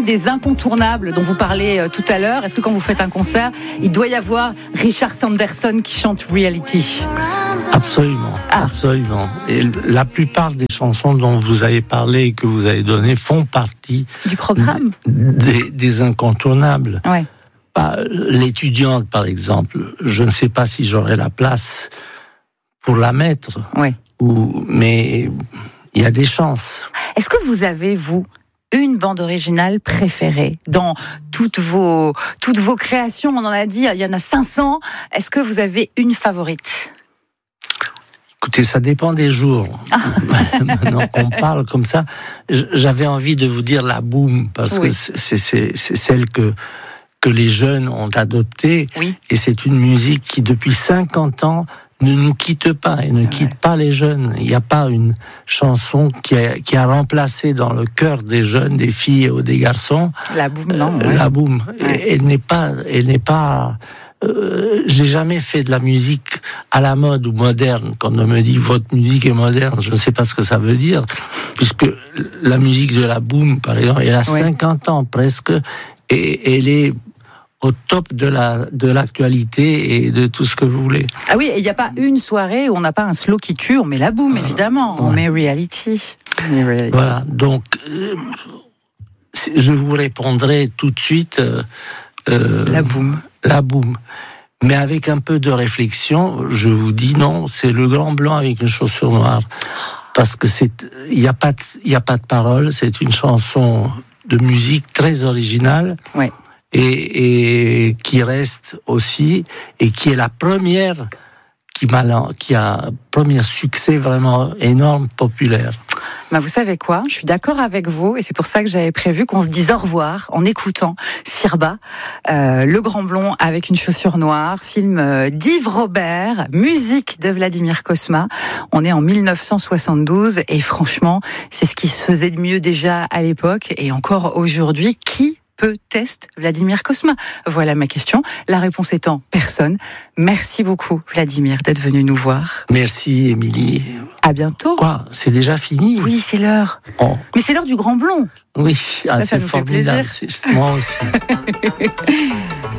des incontournables dont vous parlez tout à l'heure? Est-ce que quand vous faites un concert, il doit y avoir Richard Sanderson qui chante Reality? Absolument, absolument. Et la plupart des chansons dont vous avez parlé et que vous avez données font partie du programme des incontournables. Ouais. L'étudiante, par exemple, je ne sais pas si j'aurai la place pour la mettre, ouais. Mais il y a des chances. Est-ce que vous avez, vous, une bande originale préférée dans toutes vos créations? On en a dit, il y en a 500. Est-ce que vous avez une favorite? Écoutez, ça dépend des jours. Maintenant qu'on parle comme ça, j'avais envie de vous dire la boum, parce que c'est celle que les jeunes ont adoptée. Oui. Et c'est une musique qui, depuis 50 ans, ne nous quitte pas et ne quitte pas les jeunes. Il n'y a pas une chanson qui a remplacé dans le cœur des jeunes, des filles ou des garçons. La boum, non. La boum. Elle n'est pas. J'ai jamais fait de la musique à la mode ou moderne. Quand on me dit votre musique est moderne, je ne sais pas ce que ça veut dire, puisque la musique de la boum, par exemple, elle a 50 ans presque, et elle est au top de l'actualité et de tout ce que vous voulez. Ah oui, il n'y a pas une soirée où on n'a pas un slow qui tue, on met la boum, évidemment, on met Reality. Voilà, donc je vous répondrai tout de suite la boum. La boum. Mais avec un peu de réflexion, je vous dis non, c'est Le Grand Blanc avec une chaussure noire. Parce que il n'y a pas de paroles, c'est une chanson de musique très originale. Ouais. Et qui reste aussi, et qui est la première qui a premier succès vraiment énorme, populaire. Vous savez quoi? Je suis d'accord avec vous, et c'est pour ça que j'avais prévu qu'on se dise au revoir en écoutant Sirba, Le Grand Blond avec une chaussure noire, film d'Yves Robert, musique de Vladimir Cosma. On est en 1972, et franchement, c'est ce qui se faisait de mieux déjà à l'époque, et encore aujourd'hui. Qui peut-être Vladimir Cosma? Voilà ma question. La réponse étant personne. Merci beaucoup, Vladimir, d'être venu nous voir. Merci, Émilie. À bientôt. Quoi? C'est déjà fini? Oui, c'est l'heure. Oh. Mais c'est l'heure du Grand Blond. Oui, ça c'est nous formidable. fait plaisir. Moi aussi.